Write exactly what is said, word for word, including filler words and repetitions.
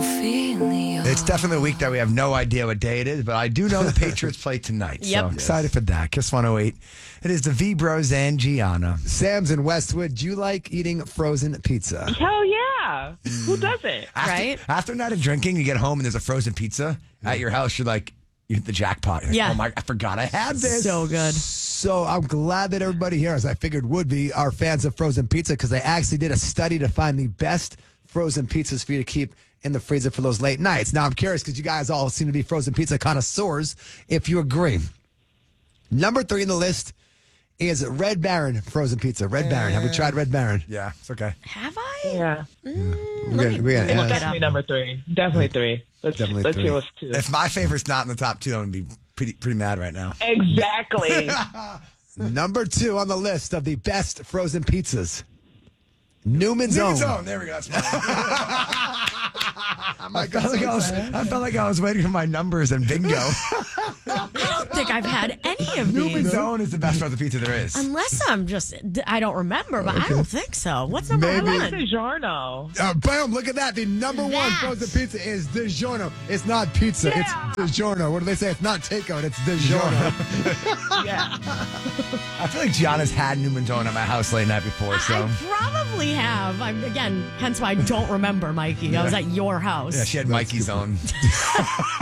It's definitely a week that we have no idea what day it is, but I do know the Patriots play tonight. Yep. So I'm excited for that. Kiss one oh eight. It is the V-Bros and Gianna. Sam's in Westwood. Do you like eating frozen pizza? Hell yeah. Who doesn't? After, Right? After a night of drinking, you get home and there's a frozen pizza at your house. You're like, you hit the jackpot. You're like, Yeah. oh my, I forgot I had this. So good. So I'm glad that everybody here, as I figured would be, are fans of frozen pizza because they actually did a study to find the best frozen pizzas for you to keep in the freezer for those late nights. Now I'm curious because you guys all seem to be frozen pizza connoisseurs. If you agree, number three in the list is Red Baron frozen pizza. Red Baron. Have we tried Red Baron? Yeah, it's okay. Have I? Yeah. We're gonna, we're gonna It's ask. definitely number three. Definitely three. Let's, Definitely let's three. hear what's two. If my favorite's not in the top two, I'm going to be pretty pretty mad right now. Exactly. Number two on the list of the best frozen pizzas. Newman's Own. Newman's Own. There we go. That's fine. I, felt like I, was, I felt like I was waiting for my numbers and bingo. I don't think I've had any of Newman's these. Own is the best frozen pizza there is. Unless I'm just, I don't remember, but I don't think so. What's number Maybe. I one? like DiGiorno. Uh, boom, look at that. The number one That. frozen pizza is DiGiorno. It's not pizza. Yeah. It's DiGiorno. What do they say? It's not takeout. It's DiGiorno. Yeah. I feel like Gianna's had Newman's Own at my house late night before, so. I probably have. I'm, again, hence why I don't remember, Mikey. I was at your house. Yeah, she had Mikey's Own.